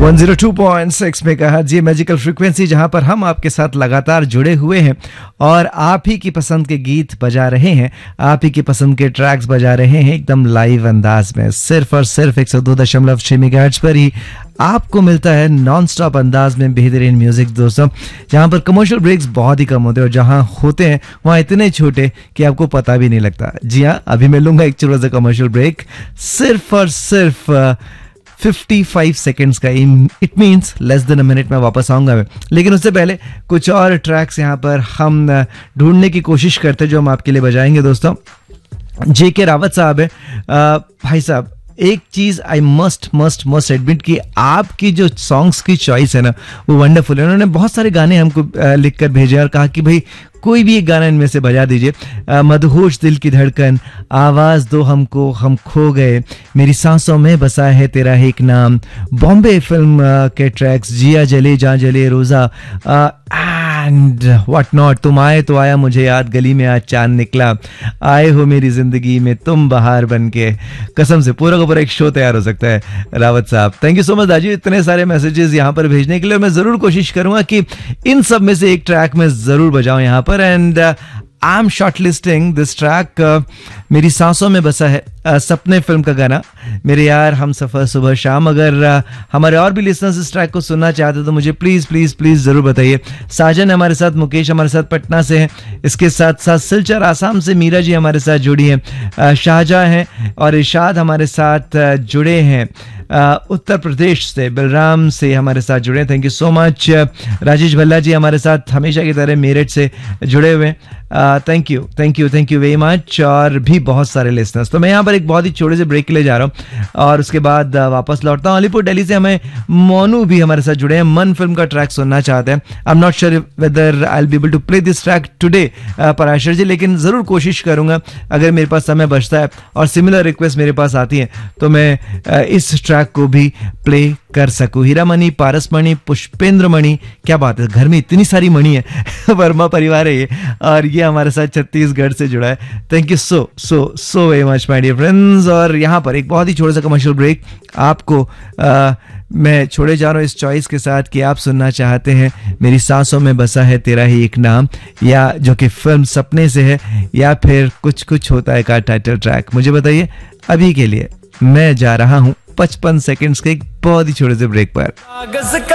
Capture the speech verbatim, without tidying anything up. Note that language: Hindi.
एक सौ दो पॉइंट छह मेगाहर्ट्ज़, ये मैजिकल फ्रीक्वेंसी जहां पर हम आपके साथ लगातार जुड़े हुए हैं और आप ही की पसंद के गीत बजा रहे हैं, आप ही की पसंद के ट्रैक्स बजा रहे हैं एकदम लाइव अंदाज में, सिर्फ और सिर्फ एक सौ दो दशमलव छह मेगाहर्ट्ज़ पर ही आपको मिलता है नॉन स्टॉप अंदाज में बेहतरीन म्यूजिक दोस्तों, जहां पर कमर्शियल ब्रेक्स बहुत ही कम होते हैं और जहां होते हैं वहां इतने छोटे कि आपको पता भी नहीं लगता। जी हाँ, अभी मैं लूंगा एक छोटा सा कमर्शियल ब्रेक, सिर्फ और सिर्फ पचपन सेकंड्स का, it means less than a minute में वापस आऊंगा मैं। लेकिन उससे पहले कुछ और ट्रैक्स यहाँ पर हम ढूंढने की कोशिश करते हैं जो हम आपके लिए बजाएंगे दोस्तों। जे के रावत साहब है, भाई साहब एक चीज I must must must admit कि आपकी जो सॉन्ग्स की चॉइस है ना वो वंडरफुल है। उन्होंने बहुत सारे गाने हमको लिख कर भेजे और कहा कि भाई कोई भी एक गाना इनमें से बजा दीजिए। मदहोश दिल की धड़कन, आवाज दो हमको हम खो गए, मेरी सांसों में बसा है तेरा एक नाम, बॉम्बे फिल्म के ट्रैक्स, जिया जले जा जले रोजा एंड व्हाट नॉट, तुम आए तो आया मुझे याद, गली में आज चांद निकला, आए हो मेरी जिंदगी में तुम बहार बन के। कसम से पूरा का पूरा एक शो तैयार हो सकता है रावत साहब। थैंक यू सो मच दाजी इतने सारे मैसेजेस यहाँ पर भेजने के लिए। मैं जरूर कोशिश करूंगा कि इन सब में से एक ट्रैक में जरूर बजाऊं यहाँ पर। And I am short listing this track, मेरी सांसों में बसा है, uh, सपने फिल्म का गाना, मेरे यार हम सफर सुबह शाम। अगर uh, हमारे और भी लिसनर्स इस ट्रैक को सुनना चाहते तो मुझे प्लीज प्लीज प्लीज जरूर बताइए। साजन हमारे साथ, मुकेश हमारे साथ पटना से हैं, इसके साथ साथ सिलचर आसाम से मीरा जी हमारे साथ जुड़ी हैं, uh, शाहजहां हैं और इरशाद हमारे साथ uh, जुड़े हैं, Uh, उत्तर प्रदेश से बलराम से हमारे साथ जुड़े, thank you so much. Rajesh Bhalla जी हमारे साथ हमेशा की तरह मेरठ से जुड़े हुए, thank you thank you thank you very much. और भी बहुत सारे लिसनर्स। तो मैं यहाँ पर एक बहुत ही छोटे से ब्रेक के लिए जा रहा हूँ और उसके बाद uh, वापस लौटता हूँ। अलीपुर दिल्ली से हमें मोनू भी हमारे साथ जुड़े हैं, मन फिल्म का ट्रैक सुनना चाहते हैं। I am not sure whether I will be able to play this track today Parashar जी, लेकिन जरूर कोशिश करूंगा अगर मेरे पास समय बचता है और सिमिलर रिक्वेस्ट मेरे पास आती है तो मैं uh, इस ट्रैक को भी प्ले कर सकूं। हीरामणि, पारसमणि, पुष्पेंद्र मणि, क्या बात है, घर में इतनी सारी मणि है वर्मा परिवार है ये, और ये हमारे साथ छत्तीसगढ़ से जुड़ा है। Thank you so so so very much my dear friends. और यहाँ पर एक बहुत ही छोटा सा कमर्शियल ब्रेक आपको आ, मैं छोड़े जा रहा हूँ इस चॉइस के साथ कि आप सुनना चाहते हैं मेरी सांसों में बसा है तेरा ही एक नाम, या जो कि फिल्म सपने से है, या फिर कुछ कुछ होता है का टाइटल ट्रैक। मुझे बताइए। अभी के लिए मैं जा रहा हूँ पचपन सेकंड्स के एक बहुत ही छोटे से ब्रेक पर।